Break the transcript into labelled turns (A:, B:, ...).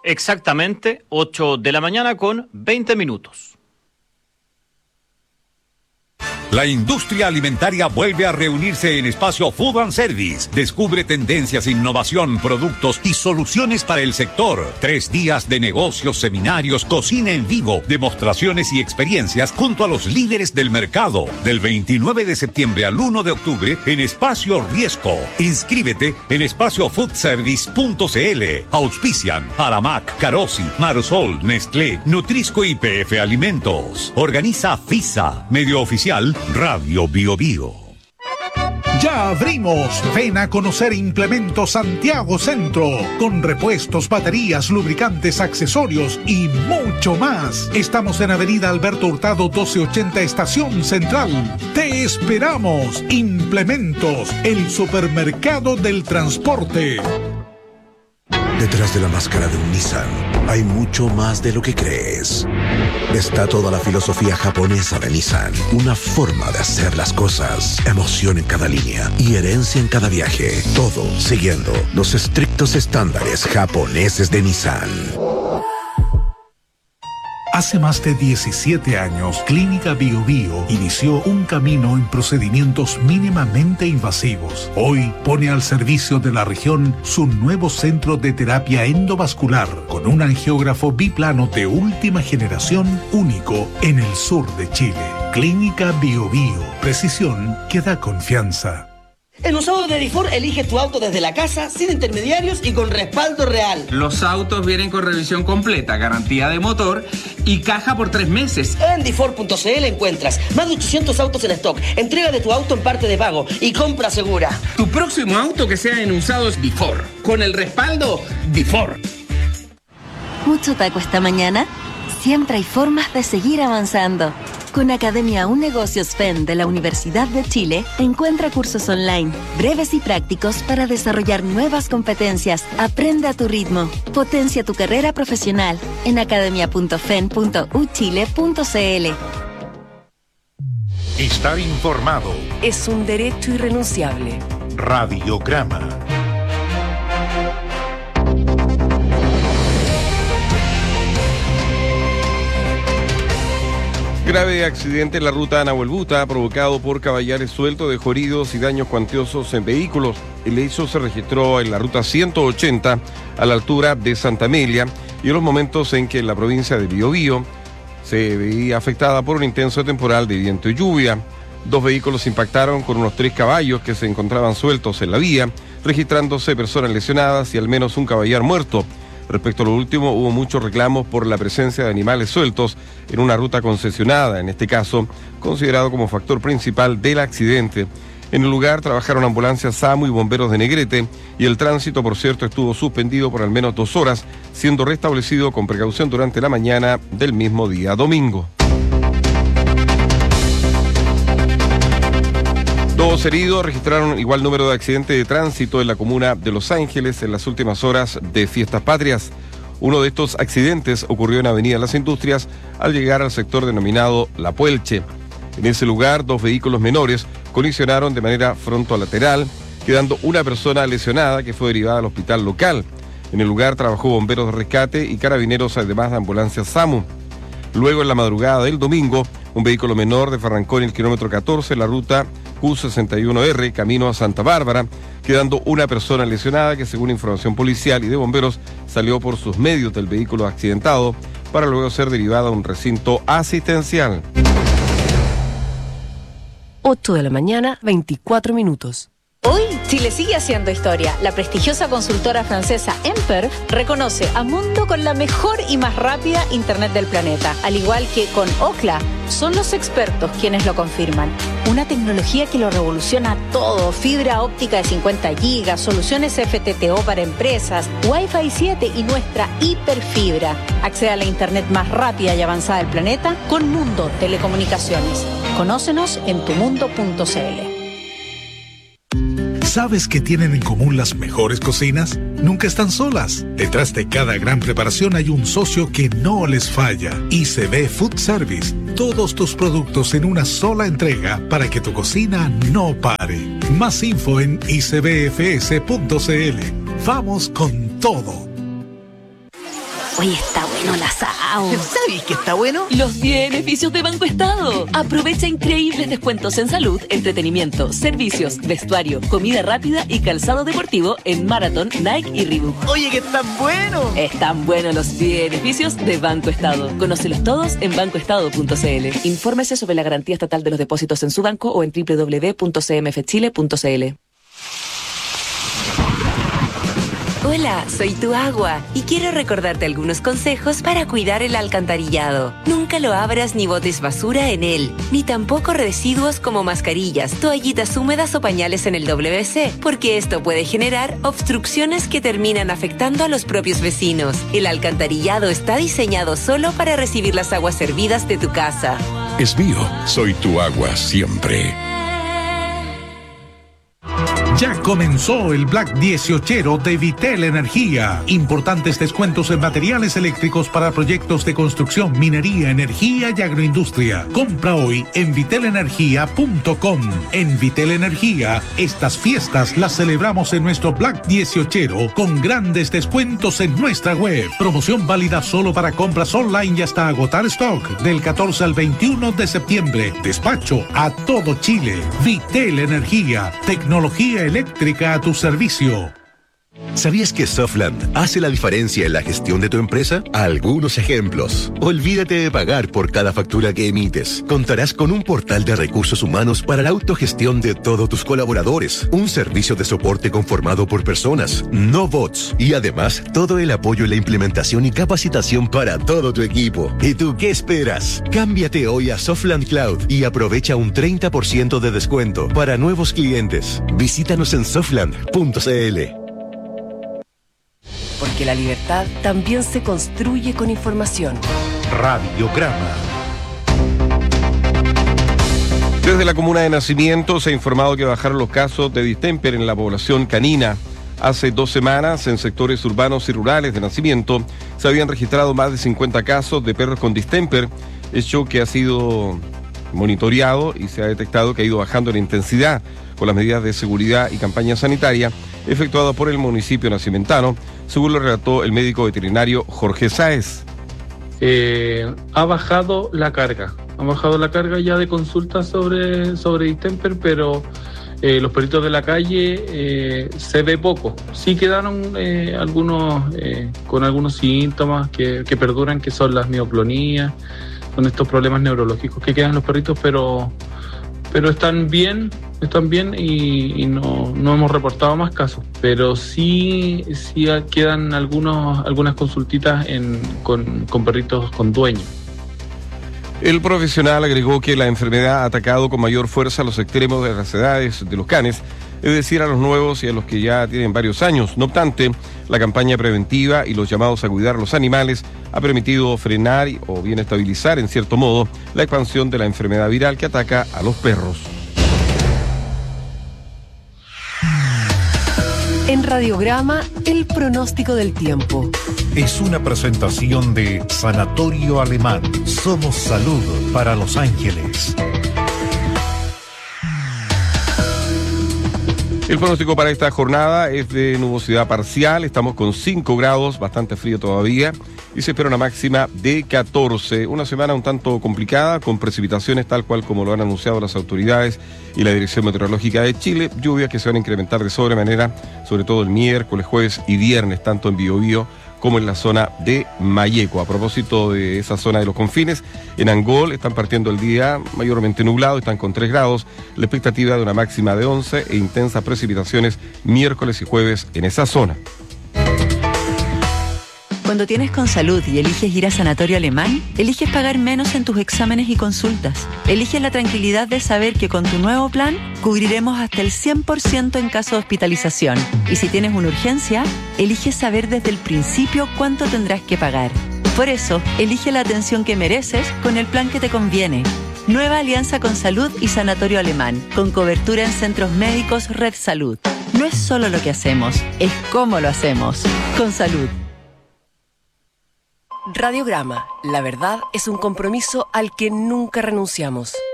A: Exactamente 8 de la mañana con 20 minutos.
B: La industria alimentaria vuelve a reunirse en Espacio Food and Service. Descubre tendencias, innovación, productos y soluciones para el sector. 3 días de negocios, seminarios, cocina en vivo, demostraciones y experiencias junto a los líderes del mercado. Del 29 de septiembre al 1 de octubre en Espacio Riesco. Inscríbete en espaciofoodservice.cl. Auspician Aramac, Carosi, Marosol, Nestlé, Nutrisco y PF Alimentos. Organiza FISA, medio oficial Radio Bio Bio.
C: Ya abrimos. Ven a conocer Implementos Santiago Centro, con repuestos, baterías, lubricantes, accesorios y mucho más. Estamos en Avenida Alberto Hurtado 1280, Estación Central. Te esperamos. Implementos, el supermercado del transporte.
D: Detrás de la máscara de un Nissan hay mucho más de lo que crees. Está toda la filosofía japonesa de Nissan, una forma de hacer las cosas, emoción en cada línea y herencia en cada viaje. Todo siguiendo los estrictos estándares japoneses de Nissan.
C: Hace más de 17 años, Clínica Bio Bio inició un camino en procedimientos mínimamente invasivos. Hoy pone al servicio de la región su nuevo centro de terapia endovascular con un angiógrafo biplano de última generación único en el sur de Chile. Clínica Bio Bio, precisión que da confianza.
E: En un sábado de Difor, elige tu auto desde la casa, sin intermediarios y con respaldo real.
F: Los autos vienen con revisión completa, garantía de motor y caja por 3 meses.
E: En Difor.cl encuentras más de 800 autos en stock, entrega de tu auto en parte de pago y compra segura.
F: Tu próximo auto que sea en usados Difor, con el respaldo Difor.
G: ¿Mucho taco esta mañana? Siempre hay formas de seguir avanzando. Con Academia Un Negocios FEN de la Universidad de Chile, encuentra cursos online, breves y prácticos para desarrollar nuevas competencias. Aprende a tu ritmo. Potencia tu carrera profesional en academia.fen.uchile.cl.
H: Estar informado
I: es un derecho irrenunciable.
H: Radiograma.
J: Grave accidente en la ruta Nahuelbuta provocado por caballares sueltos, dejó heridos y daños cuantiosos en vehículos. El hecho se registró en la ruta 180 a la altura de Santa Amelia y en los momentos en que la provincia de Biobío se veía afectada por un intenso temporal de viento y lluvia. 2 vehículos impactaron con unos 3 caballos que se encontraban sueltos en la vía, registrándose personas lesionadas y al menos un caballar muerto. Respecto a lo último, hubo muchos reclamos por la presencia de animales sueltos en una ruta concesionada, en este caso, considerado como factor principal del accidente. En el lugar trabajaron ambulancias SAMU y bomberos de Negrete y el tránsito, por cierto, estuvo suspendido por al menos 2 horas, siendo restablecido con precaución durante la mañana del mismo día domingo. 2 heridos registraron igual número de accidentes de tránsito en la comuna de Los Ángeles en las últimas horas de Fiestas Patrias. Uno de estos accidentes ocurrió en Avenida Las Industrias al llegar al sector denominado La Puelche. En ese lugar, 2 vehículos menores colisionaron de manera frontolateral, quedando una persona lesionada que fue derivada al hospital local. En el lugar trabajó bomberos de rescate y carabineros, además de ambulancias SAMU. Luego, en la madrugada del domingo, un vehículo menor desbarrancó en el kilómetro 14 la ruta Q61R, camino a Santa Bárbara, quedando una persona lesionada que, según información policial y de bomberos, salió por sus medios del vehículo accidentado para luego ser derivada a un recinto asistencial.
I: 8 de la mañana, 24 minutos.
K: Hoy, Chile sigue haciendo historia. La prestigiosa consultora francesa Emper reconoce a Mundo con la mejor y más rápida internet del planeta. Al igual que con Ookla, son los expertos quienes lo confirman. Una tecnología que lo revoluciona todo. Fibra óptica de 50 gigas, soluciones FTTO para empresas, Wi-Fi 7 y nuestra hiperfibra. Accede a la internet más rápida y avanzada del planeta con Mundo Telecomunicaciones. Conócenos en tumundo.cl.
C: ¿Sabes qué tienen en común las mejores cocinas? Nunca están solas. Detrás de cada gran preparación hay un socio que no les falla. ICB Food Service. Todos tus productos en una sola entrega para que tu cocina no pare. Más info en icbfs.cl. Vamos con todo.
I: Oye, está bueno el asado.
E: ¿Sabes que está bueno?
I: Los beneficios de Banco Estado. Aprovecha increíbles descuentos en salud, entretenimiento, servicios, vestuario, comida rápida y calzado deportivo en Marathon, Nike y Reebok.
E: Oye, que están buenos.
I: Están buenos los beneficios de Banco Estado. Conócelos todos en bancoestado.cl. Infórmese sobre la garantía estatal de los depósitos en su banco o en www.cmfchile.cl.
L: Hola, soy tu agua y quiero recordarte algunos consejos para cuidar el alcantarillado. Nunca lo abras ni botes basura en él, ni tampoco residuos como mascarillas, toallitas húmedas o pañales en el WC, porque esto puede generar obstrucciones que terminan afectando a los propios vecinos. El alcantarillado está diseñado solo para recibir las aguas servidas de tu casa.
M: Es mío, soy tu agua siempre.
C: Ya comenzó el Black 18 de Vitel Energía. Importantes descuentos en materiales eléctricos para proyectos de construcción, minería, energía y agroindustria. Compra hoy en vitelenergia.com. En Vitel Energía, estas fiestas las celebramos en nuestro Black 18 con grandes descuentos en nuestra web. Promoción válida solo para compras online y hasta agotar stock del 14 al 21 de septiembre. Despacho a todo Chile. Vitel Energía. Tecnología eléctrica a tu servicio.
N: ¿Sabías que Softland hace la diferencia en la gestión de tu empresa? Algunos ejemplos. Olvídate de pagar por cada factura que emites. Contarás con un portal de recursos humanos para la autogestión de todos tus colaboradores. Un servicio de soporte conformado por personas, no bots. Y además, todo el apoyo en la implementación y capacitación para todo tu equipo. ¿Y tú qué esperas? Cámbiate hoy a Softland Cloud y aprovecha un 30% de descuento para nuevos clientes. Visítanos en softland.cl.
I: Porque la libertad también se construye con información.
H: Radiograma.
J: Desde la comuna de Nacimiento se ha informado que bajaron los casos de distemper en la población canina. Hace 2 semanas, en sectores urbanos y rurales de Nacimiento, se habían registrado más de 50 casos de perros con distemper, hecho que ha sido monitoreado y se ha detectado que ha ido bajando en intensidad con las medidas de seguridad y campaña sanitaria efectuadas por el municipio nacimentano, según lo relató el médico veterinario Jorge Sáez.
O: Ha bajado la carga ya de consultas sobre distemper, pero los perritos de la calle se ve poco. Sí quedaron algunos con algunos síntomas que perduran, que son las mioclonías, son estos problemas neurológicos que quedan en los perritos, pero están bien y no hemos reportado más casos, pero sí quedan algunas consultitas con perritos con dueño.
J: El profesional agregó que la enfermedad ha atacado con mayor fuerza a los extremos de las edades de los canes, es decir, a los nuevos y a los que ya tienen varios años. No obstante, la campaña preventiva y los llamados a cuidar a los animales ha permitido frenar o bien estabilizar, en cierto modo, la expansión de la enfermedad viral que ataca a los perros.
I: En Radiograma, el pronóstico del tiempo.
H: Es una presentación de Sanatorio Alemán. Somos salud para Los Ángeles.
J: El pronóstico para esta jornada es de nubosidad parcial, estamos con 5 grados, bastante frío todavía, y se espera una máxima de 14. Una semana un tanto complicada, con precipitaciones tal cual como lo han anunciado las autoridades y la Dirección Meteorológica de Chile, lluvias que se van a incrementar de sobremanera, sobre todo el miércoles, jueves y viernes, tanto en Biobío como en la zona de Malleco. A propósito de esa zona de los confines, en Angol están partiendo el día mayormente nublado, están con 3 grados, la expectativa de una máxima de 11 e intensas precipitaciones miércoles y jueves en esa zona.
P: Cuando tienes Consalud y eliges ir a Sanatorio Alemán, eliges pagar menos en tus exámenes y consultas. Eliges la tranquilidad de saber que con tu nuevo plan cubriremos hasta el 100% en caso de hospitalización. Y si tienes una urgencia, eliges saber desde el principio cuánto tendrás que pagar. Por eso, elige la atención que mereces con el plan que te conviene. Nueva alianza Consalud y Sanatorio Alemán, con cobertura en centros médicos Red Salud. No es solo lo que hacemos, es cómo lo hacemos. Consalud.
I: Radiograma. La verdad es un compromiso al que nunca renunciamos.